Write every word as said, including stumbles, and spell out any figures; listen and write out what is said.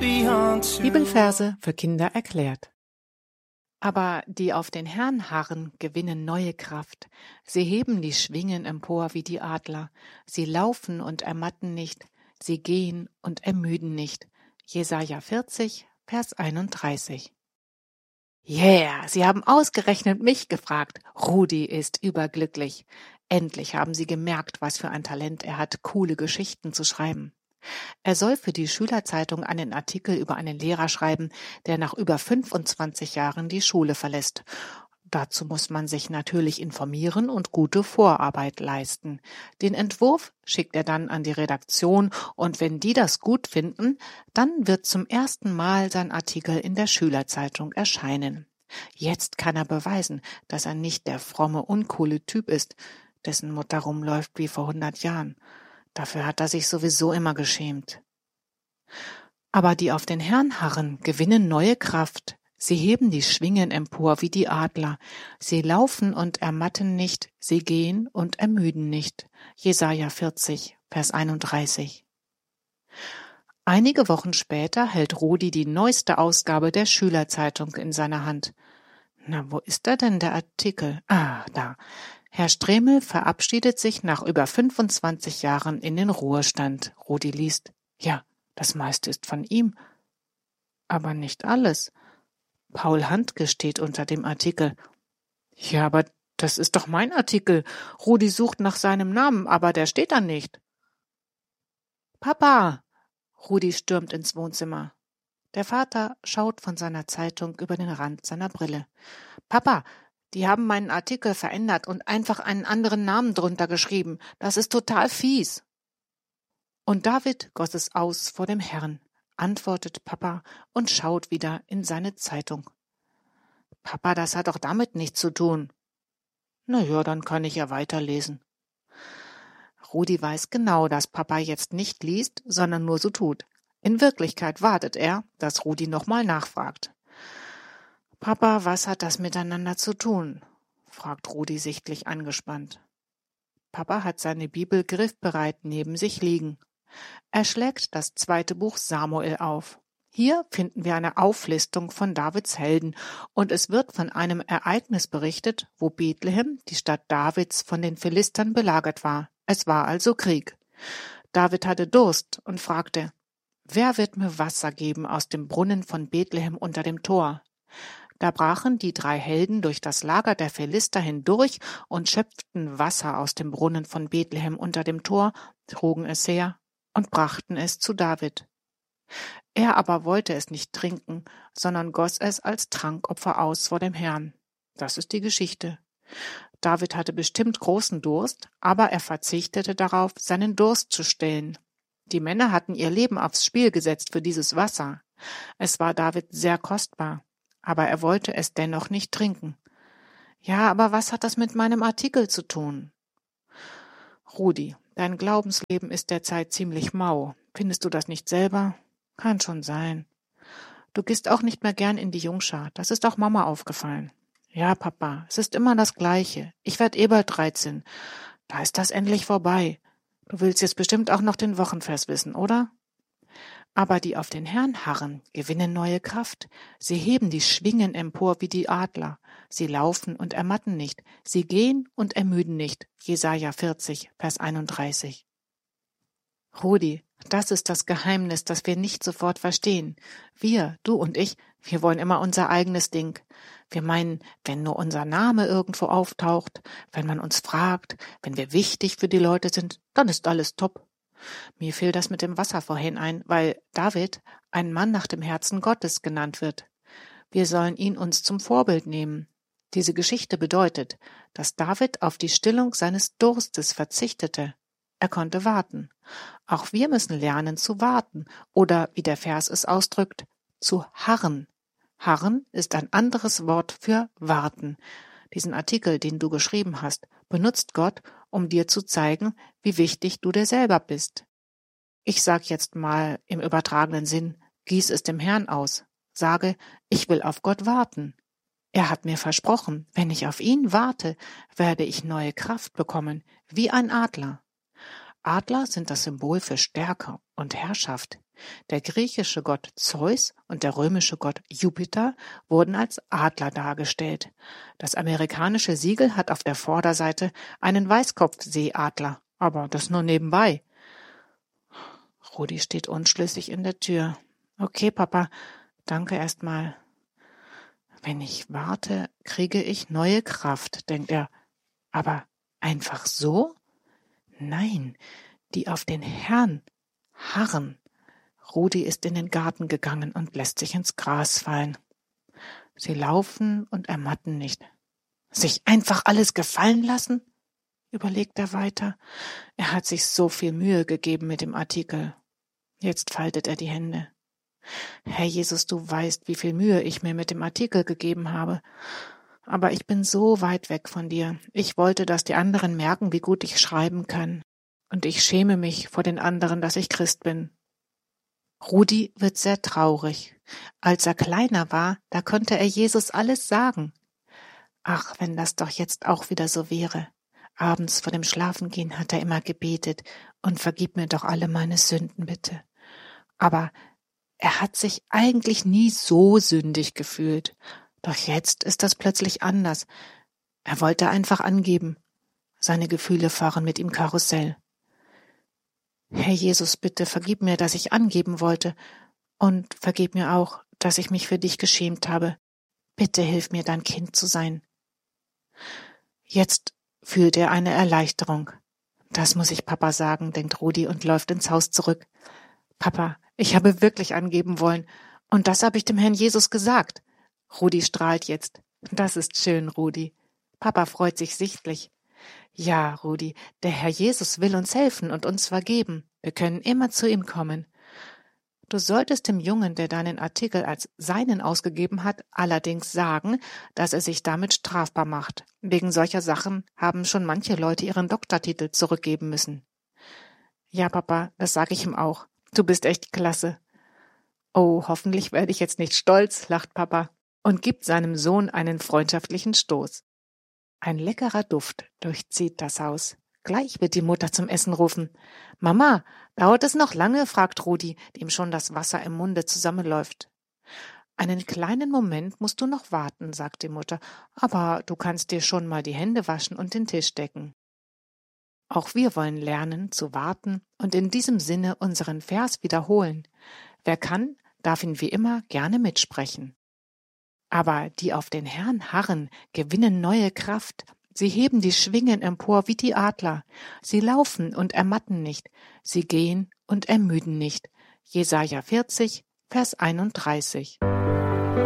Bibelverse für Kinder erklärt. Aber die auf den Herrn harren, gewinnen neue Kraft. Sie heben die Schwingen empor wie die Adler. Sie laufen und ermatten nicht. Sie gehen und ermüden nicht. Jesaja vierzig, Vers einunddreißig. Yeah, Sie haben ausgerechnet mich gefragt. Rudi ist überglücklich. Endlich haben Sie gemerkt, was für ein Talent er hat, coole Geschichten zu schreiben. Er soll für die Schülerzeitung einen Artikel über einen Lehrer schreiben, der nach über fünfundzwanzig Jahren die Schule verlässt. Dazu muss man sich natürlich informieren und gute Vorarbeit leisten. Den Entwurf schickt er dann an die Redaktion und wenn die das gut finden, dann wird zum ersten Mal sein Artikel in der Schülerzeitung erscheinen. Jetzt kann er beweisen, dass er nicht der fromme, uncoole Typ ist, dessen Mutter rumläuft wie vor hundert Jahren. Dafür hat er sich sowieso immer geschämt. Aber die auf den Herrn harren, gewinnen neue Kraft. Sie heben die Schwingen empor wie die Adler. Sie laufen und ermatten nicht, sie gehen und ermüden nicht. Jesaja vierzig, Vers einunddreißig. Einige Wochen später hält Rudi die neueste Ausgabe der Schülerzeitung in seiner Hand. Na, wo ist da denn der Artikel? Ah, da. Herr Stremel verabschiedet sich nach über fünfundzwanzig Jahren in den Ruhestand. Rudi liest. Ja, das meiste ist von ihm. Aber nicht alles. Paul Handke steht unter dem Artikel. Ja, aber das ist doch mein Artikel. Rudi sucht nach seinem Namen, aber der steht da nicht. Papa! Rudi stürmt ins Wohnzimmer. Der Vater schaut von seiner Zeitung über den Rand seiner Brille. Papa! Die haben meinen Artikel verändert und einfach einen anderen Namen drunter geschrieben. Das ist total fies. Und David goss es aus vor dem Herrn, antwortet Papa und schaut wieder in seine Zeitung. Papa, das hat doch damit nichts zu tun. Na ja, dann kann ich ja weiterlesen. Rudi weiß genau, dass Papa jetzt nicht liest, sondern nur so tut. In Wirklichkeit wartet er, dass Rudi nochmal nachfragt. »Papa, was hat das miteinander zu tun?« fragt Rudi sichtlich angespannt. Papa hat seine Bibel griffbereit neben sich liegen. Er schlägt das zweite Buch Samuel auf. Hier finden wir eine Auflistung von Davids Helden und es wird von einem Ereignis berichtet, wo Bethlehem, die Stadt Davids, von den Philistern belagert war. Es war also Krieg. David hatte Durst und fragte, »Wer wird mir Wasser geben aus dem Brunnen von Bethlehem unter dem Tor?« Da brachen die drei Helden durch das Lager der Philister hindurch und schöpften Wasser aus dem Brunnen von Bethlehem unter dem Tor, trugen es her und brachten es zu David. Er aber wollte es nicht trinken, sondern goss es als Trankopfer aus vor dem Herrn. Das ist die Geschichte. David hatte bestimmt großen Durst, aber er verzichtete darauf, seinen Durst zu stillen. Die Männer hatten ihr Leben aufs Spiel gesetzt für dieses Wasser. Es war David sehr kostbar. Aber er wollte es dennoch nicht trinken. Ja, aber was hat das mit meinem Artikel zu tun? Rudi, dein Glaubensleben ist derzeit ziemlich mau. Findest du das nicht selber? Kann schon sein. Du gehst auch nicht mehr gern in die Jungschar. Das ist auch Mama aufgefallen. Ja, Papa, es ist immer das Gleiche. Ich werd eh bald dreizehn. Da ist das endlich vorbei. Du willst jetzt bestimmt auch noch den Wochenvers wissen, oder? Aber die auf den Herrn harren, gewinnen neue Kraft. Sie heben die Schwingen empor wie die Adler. Sie laufen und ermatten nicht. Sie gehen und ermüden nicht. Jesaja vierzig, Vers einunddreißig. Rudi, das ist das Geheimnis, das wir nicht sofort verstehen. Wir, du und ich, wir wollen immer unser eigenes Ding. Wir meinen, wenn nur unser Name irgendwo auftaucht, wenn man uns fragt, wenn wir wichtig für die Leute sind, dann ist alles top. Mir fiel das mit dem Wasser vorhin ein, weil David ein Mann nach dem Herzen Gottes genannt wird. Wir sollen ihn uns zum Vorbild nehmen. Diese Geschichte bedeutet, dass David auf die Stillung seines Durstes verzichtete. Er konnte warten. Auch wir müssen lernen zu warten oder, wie der Vers es ausdrückt, zu harren. Harren ist ein anderes Wort für warten. Diesen Artikel, den du geschrieben hast, benutzt Gott, um dir zu zeigen, wie wichtig du dir selber bist. Ich sag jetzt mal im übertragenen Sinn, gieß es dem Herrn aus. Sage, ich will auf Gott warten. Er hat mir versprochen, wenn ich auf ihn warte, werde ich neue Kraft bekommen, wie ein Adler. Adler sind das Symbol für Stärke und Herrschaft. Der griechische Gott Zeus und der römische Gott Jupiter wurden als Adler dargestellt. Das amerikanische Siegel hat auf der Vorderseite einen Weißkopfseeadler, aber das nur nebenbei. Rudi steht unschlüssig in der Tür. Okay, Papa, danke erstmal. Wenn ich warte, kriege ich neue Kraft, denkt er. Aber einfach so? Nein, die auf den Herrn harren. Rudi ist in den Garten gegangen und lässt sich ins Gras fallen. Sie laufen und ermatten nicht. Sich einfach alles gefallen lassen? Überlegt er weiter. Er hat sich so viel Mühe gegeben mit dem Artikel. Jetzt faltet er die Hände. Herr Jesus, du weißt, wie viel Mühe ich mir mit dem Artikel gegeben habe. Aber ich bin so weit weg von dir. Ich wollte, dass die anderen merken, wie gut ich schreiben kann. Und ich schäme mich vor den anderen, dass ich Christ bin. Rudi wird sehr traurig. Als er kleiner war, da konnte er Jesus alles sagen. Ach, wenn das doch jetzt auch wieder so wäre. Abends vor dem Schlafengehen hat er immer gebetet, und vergib mir doch alle meine Sünden, bitte. Aber er hat sich eigentlich nie so sündig gefühlt. Doch jetzt ist das plötzlich anders. Er wollte einfach angeben. Seine Gefühle fahren mit ihm Karussell. Herr Jesus, bitte vergib mir, dass ich angeben wollte, und vergib mir auch, dass ich mich für dich geschämt habe. Bitte hilf mir, dein Kind zu sein. Jetzt fühlt er eine Erleichterung. Das muss ich Papa sagen, denkt Rudi und läuft ins Haus zurück. Papa, ich habe wirklich angeben wollen, und das habe ich dem Herrn Jesus gesagt. Rudi strahlt jetzt. Das ist schön, Rudi. Papa freut sich sichtlich. Ja, Rudi, der Herr Jesus will uns helfen und uns vergeben. Wir können immer zu ihm kommen. Du solltest dem Jungen, der deinen Artikel als seinen ausgegeben hat, allerdings sagen, dass er sich damit strafbar macht. Wegen solcher Sachen haben schon manche Leute ihren Doktortitel zurückgeben müssen. Ja, Papa, das sage ich ihm auch. Du bist echt klasse. Oh, hoffentlich werde ich jetzt nicht stolz, lacht Papa und gibt seinem Sohn einen freundschaftlichen Stoß. Ein leckerer Duft durchzieht das Haus. Gleich wird die Mutter zum Essen rufen. »Mama, dauert es noch lange?« fragt Rudi, dem schon das Wasser im Munde zusammenläuft. »Einen kleinen Moment musst du noch warten«, sagt die Mutter, »aber du kannst dir schon mal die Hände waschen und den Tisch decken.« Auch wir wollen lernen, zu warten und in diesem Sinne unseren Vers wiederholen. Wer kann, darf ihn wie immer gerne mitsprechen. Aber die auf den Herrn harren, gewinnen neue Kraft. Sie heben die Schwingen empor wie die Adler. Sie laufen und ermatten nicht. Sie gehen und ermüden nicht. Jesaja vierzig, Vers einunddreißig.